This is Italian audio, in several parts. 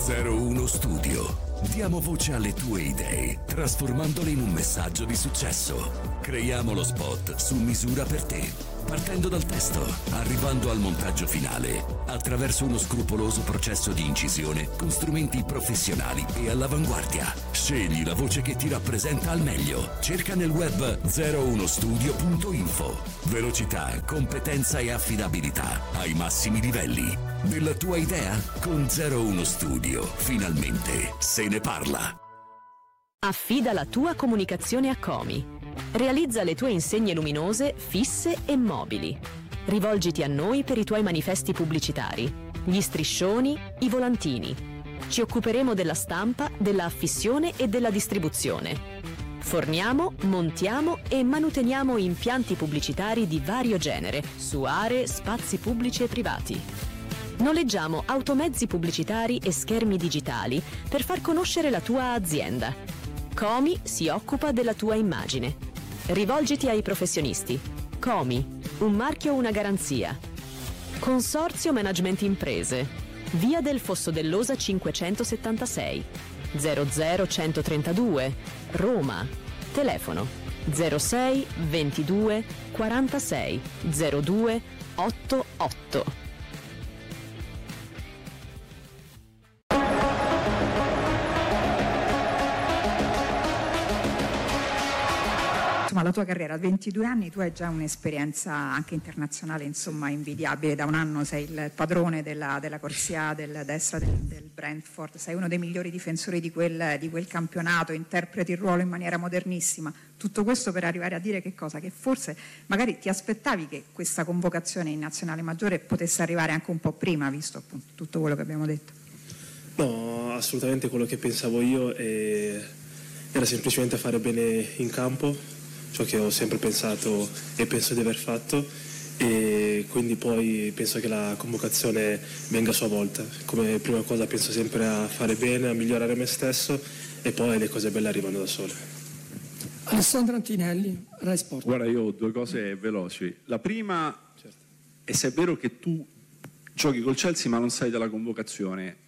01 Studio. Diamo voce alle tue idee, trasformandole in un messaggio di successo. Creiamo lo spot su misura per te. Partendo dal testo, arrivando al montaggio finale, attraverso uno scrupoloso processo di incisione con strumenti professionali e all'avanguardia. Scegli la voce che ti rappresenta al meglio. Cerca nel web 01studio.info. Velocità, competenza e affidabilità ai massimi livelli. Della tua idea? Con 01 Studio, finalmente se ne parla. Affida la tua comunicazione a Comi. Realizza le tue insegne luminose, fisse e mobili. Rivolgiti a noi per i tuoi manifesti pubblicitari, gli striscioni, i volantini. Ci occuperemo della stampa, della affissione e della distribuzione. Forniamo, montiamo e manuteniamo impianti pubblicitari di vario genere su aree, spazi pubblici e privati. Noleggiamo automezzi pubblicitari e schermi digitali per far conoscere la tua azienda. Comi si occupa della tua immagine. Rivolgiti ai professionisti. Comi, un marchio, una garanzia. Consorzio Management Imprese. Via del Fosso dell'Osa 576 00132 Roma. Telefono 06 22 46 02 88. La tua carriera a 22 anni, tu hai già un'esperienza anche internazionale, insomma, invidiabile. Da un anno sei il padrone della corsia del destra del Brentford, sei uno dei migliori difensori di quel campionato, interpreti il ruolo in maniera modernissima. Tutto questo per arrivare a dire che cosa? Che forse magari ti aspettavi che questa convocazione in nazionale maggiore potesse arrivare anche un po' prima, visto appunto tutto quello che abbiamo detto. No, assolutamente quello che pensavo io era semplicemente fare bene in campo, ciò che ho sempre pensato e penso di aver fatto, e quindi poi penso che la convocazione venga a sua volta. Come prima cosa penso sempre a fare bene, a migliorare me stesso, e poi le cose belle arrivano da sole. Alessandro Antinelli, Rai Sport. Guarda, io ho due cose veloci. La prima è se è vero che tu giochi col Chelsea ma non sai della convocazione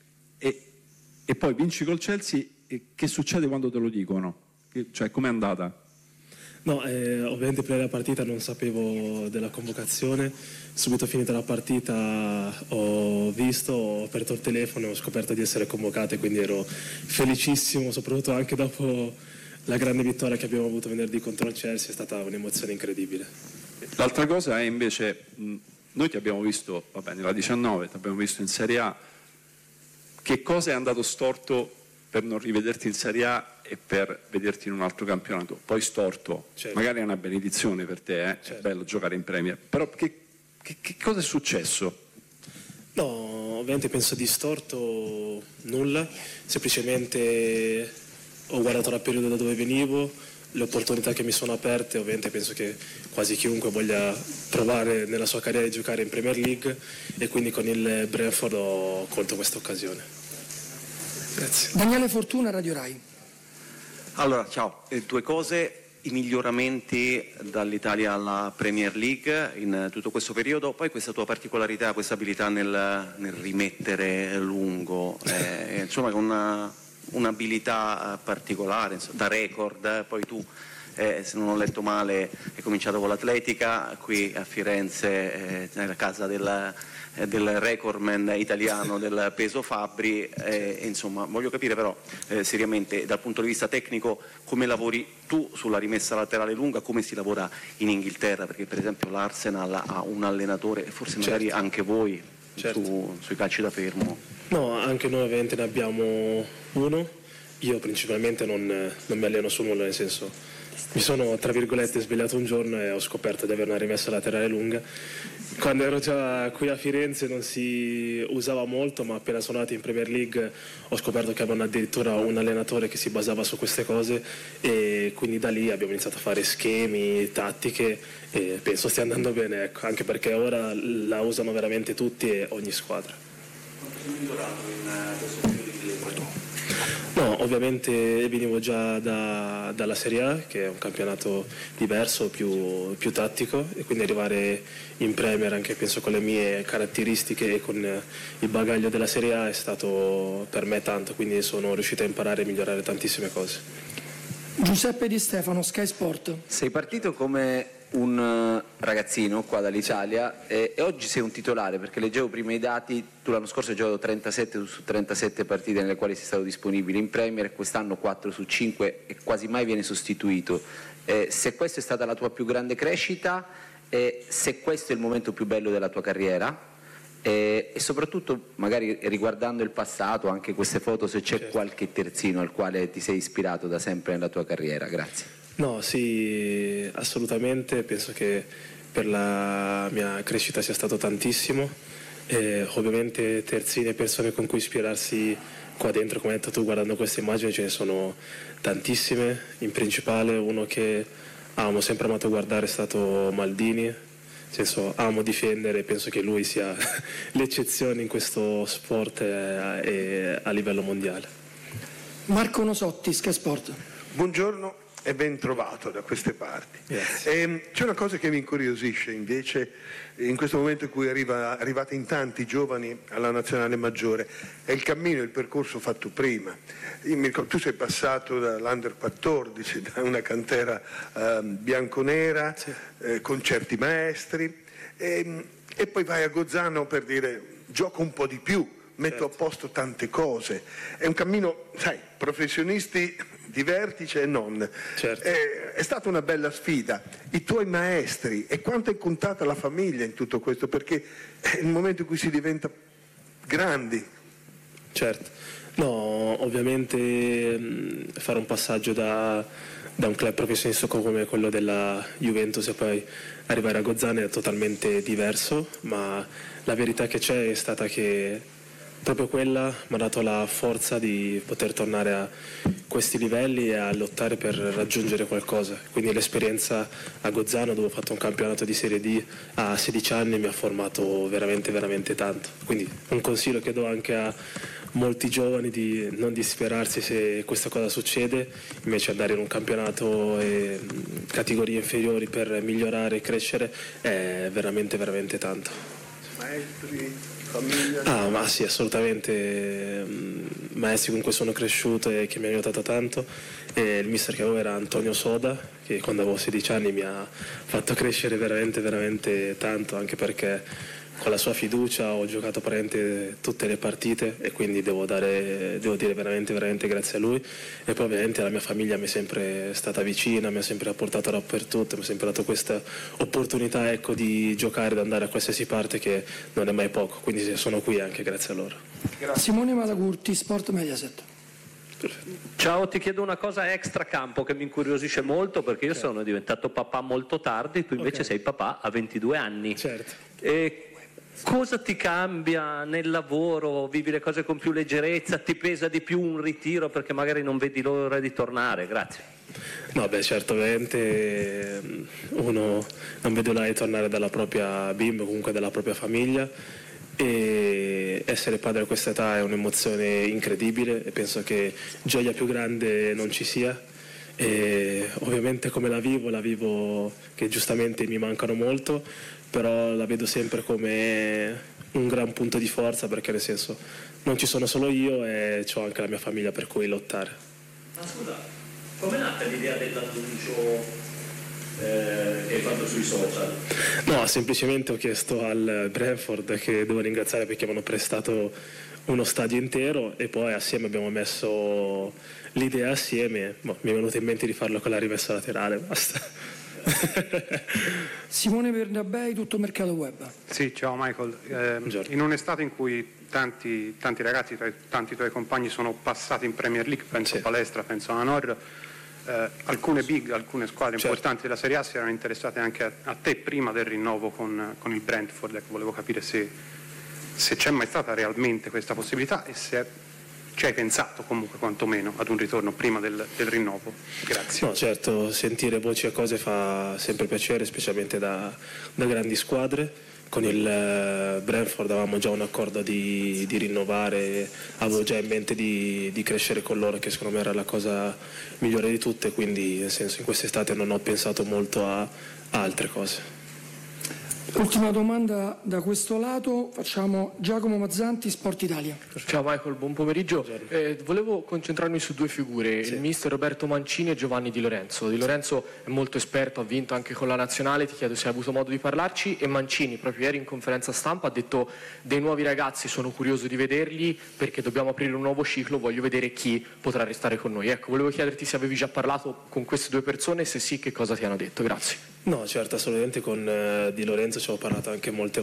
e poi vinci col Chelsea, e che succede quando te lo dicono? Cioè, com'è andata? No, ovviamente prima della partita non sapevo della convocazione. Subito finita la partita ho aperto il telefono e ho scoperto di essere convocato, e quindi ero felicissimo, soprattutto anche dopo la grande vittoria che abbiamo avuto venerdì contro il Chelsea. È stata un'emozione incredibile. L'altra cosa è invece, noi ti abbiamo visto nella 19, ti abbiamo visto in Serie A. Che cosa è andato storto per non rivederti in Serie A e per vederti in un altro campionato? Poi storto, certo, magari è una benedizione per te, certo, è bello giocare in Premier, però che cosa è successo? No, ovviamente penso di storto nulla, semplicemente ho guardato la periodo da dove venivo, le opportunità che mi sono aperte. Ovviamente penso che quasi chiunque voglia provare nella sua carriera di giocare in Premier League, e quindi con il Brentford ho colto questa occasione. Grazie. Daniele Fortuna, Radio Rai. Allora, ciao, due cose: i miglioramenti dall'Italia alla Premier League in tutto questo periodo, poi questa tua particolarità, questa abilità nel rimettere lungo, insomma con un'abilità particolare, insomma, da record. Poi tu, se non ho letto male, hai cominciato con l'atletica qui a Firenze, nella casa del recordman italiano del peso Fabbri, insomma voglio capire però seriamente dal punto di vista tecnico come lavori tu sulla rimessa laterale lunga, come si lavora in Inghilterra, perché per esempio l'Arsenal ha un allenatore, forse magari certo, anche voi, certo, sui calci da fermo. No, anche noi ovviamente ne abbiamo uno. Io principalmente non mi alleno su nulla, nel senso, mi sono tra virgolette svegliato un giorno e ho scoperto di avere una rimessa laterale lunga. Quando ero già qui a Firenze non si usava molto, ma appena sono andato in Premier League ho scoperto che avevano addirittura un allenatore che si basava su queste cose, e quindi da lì abbiamo iniziato a fare schemi, tattiche, e penso stia andando bene, ecco, anche perché ora la usano veramente tutti e ogni squadra. No, ovviamente venivo già dalla Serie A, che è un campionato diverso, più tattico, e quindi arrivare in Premier, anche penso con le mie caratteristiche e con il bagaglio della Serie A, è stato per me tanto, quindi sono riuscito a imparare e migliorare tantissime cose. Giuseppe Di Stefano, Sky Sport. Sei partito come un ragazzino qua dall'Italia e oggi sei un titolare, perché leggevo prima i dati, tu l'anno scorso hai giocato 37 su 37 partite nelle quali sei stato disponibile in Premier e quest'anno 4 su 5 e quasi mai viene sostituito. Se questa è stata la tua più grande crescita, se questo è il momento più bello della tua carriera e soprattutto magari riguardando il passato, anche queste foto, se c'è qualche terzino al quale ti sei ispirato da sempre nella tua carriera. Grazie. No, sì, assolutamente, penso che per la mia crescita sia stato tantissimo, ovviamente terzine e persone con cui ispirarsi qua dentro, come hai detto tu, guardando queste immagini ce ne sono tantissime. In principale uno che amo sempre amato guardare è stato Maldini, nel senso amo difendere, penso che lui sia l'eccezione in questo sport a livello mondiale. Marco Nosotti, Sky Sport. Buongiorno e ben trovato da queste parti. C'è una cosa che mi incuriosisce invece in questo momento in cui arrivate in tanti giovani alla nazionale maggiore, è il cammino, il percorso fatto prima. Tu sei passato dall'Under 14, da una cantera bianconera, sì, con certi maestri, e poi vai a Gozzano per dire gioco un po' di più, metto a posto tante cose. È un cammino, sai, professionisti di vertice e non. Certo. È stata una bella sfida. I tuoi maestri, e quanto è contata la famiglia in tutto questo, perché è il momento in cui si diventa grandi. Certo. No, ovviamente fare un passaggio da un club professionistico come quello della Juventus e poi arrivare a Gozzano è totalmente diverso, ma la verità che c'è è stata che proprio quella mi ha dato la forza di poter tornare a questi livelli e a lottare per raggiungere qualcosa. Quindi l'esperienza a Gozzano, dove ho fatto un campionato di Serie D a 16 anni, mi ha formato veramente, veramente tanto. Quindi un consiglio che do anche a molti giovani di non disperarsi se questa cosa succede, invece andare in un campionato e categorie inferiori per migliorare e crescere è veramente, veramente tanto. Maestri, famiglia? Ma sì, assolutamente, maestri con cui sono cresciuto e che mi hanno aiutato tanto. E il mister che avevo era Antonio Soda, che quando avevo 16 anni mi ha fatto crescere veramente, veramente tanto, anche perché con la sua fiducia ho giocato praticamente tutte le partite e quindi devo dire veramente, veramente grazie a lui. E poi ovviamente la mia famiglia mi è sempre stata vicina, mi ha sempre portato dappertutto, mi ha sempre dato questa opportunità, ecco, di giocare, di andare a qualsiasi parte, che non è mai poco, quindi sono qui anche grazie a loro. Grazie. Simone Malagurti, Sport Mediaset. Ciao, ti chiedo una cosa extra campo che mi incuriosisce molto, perché io sono diventato papà molto tardi, tu invece sei papà a 22 anni. Certo. E cosa ti cambia nel lavoro? Vivi le cose con più leggerezza? Ti pesa di più un ritiro perché magari non vedi l'ora di tornare? Grazie. No, beh, certo, ovviamente uno non vede l'ora di tornare dalla propria bimba, comunque dalla propria famiglia, e essere padre a questa età è un'emozione incredibile e penso che gioia più grande non ci sia. E ovviamente come la vivo che giustamente mi mancano molto, però la vedo sempre come un gran punto di forza, perché nel senso non ci sono solo io e ho anche la mia famiglia per cui lottare. Ma scusa, com'è nata l'idea dell'annuncio che hai fatto sui social? No, semplicemente ho chiesto al Brentford, che devo ringraziare perché mi hanno prestato uno stadio intero, e poi assieme abbiamo messo l'idea assieme, mi è venuto in mente di farlo con la rimessa laterale, basta. Simone Bernabei, tutto mercato web. Sì, ciao Michael. In un'estate in cui tanti ragazzi, tanti tuoi compagni sono passati in Premier League, penso a Palestra, penso a Nord, alcune squadre importanti della Serie A si erano interessate anche a te prima del rinnovo con il Brentford. Ecco, volevo capire se c'è mai stata realmente questa possibilità e se ci hai pensato comunque quantomeno ad un ritorno prima del rinnovo. Grazie. No, certo, sentire voci e cose fa sempre piacere, specialmente da grandi squadre. con il Brentford avevamo già un accordo di rinnovare, avevo già in mente di crescere con loro, che secondo me era la cosa migliore di tutte, quindi nel senso in quest'estate non ho pensato molto a altre cose. Ultima domanda da questo lato, facciamo Giacomo Mazzanti, Sport Italia. Ciao Michael, buon pomeriggio. Volevo concentrarmi su due figure, il mister Roberto Mancini e Giovanni Di Lorenzo. Di Lorenzo è molto esperto, ha vinto anche con la nazionale, ti chiedo se hai avuto modo di parlarci, e Mancini proprio ieri in conferenza stampa ha detto: dei nuovi ragazzi, sono curioso di vederli perché dobbiamo aprire un nuovo ciclo, voglio vedere chi potrà restare con noi. Ecco, volevo chiederti se avevi già parlato con queste due persone e se sì che cosa ti hanno detto. Grazie. No, certo, assolutamente con Di Lorenzo ci ho parlato anche molte